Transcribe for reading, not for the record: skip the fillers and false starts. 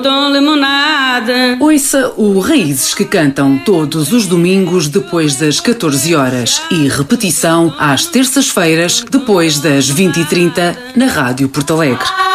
limonada. Ouça o Raízes que Cantam todos os domingos depois das 14 horas e repetição às terças-feiras depois das 20h30 na Rádio Porto Alegre.